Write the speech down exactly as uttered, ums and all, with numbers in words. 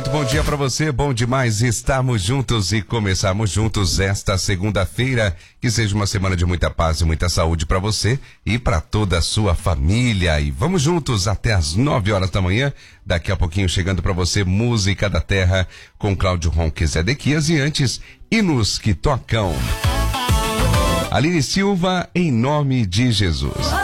muito bom dia para você, bom demais estarmos juntos e começarmos juntos esta segunda-feira. Que seja uma semana de muita paz e muita saúde para você e para toda a sua família. E vamos juntos até as nove horas da manhã. Daqui a pouquinho chegando para você Música da Terra com Cláudio Ronques Edequias e antes, hinos que tocam. Aline Silva, em nome de Jesus.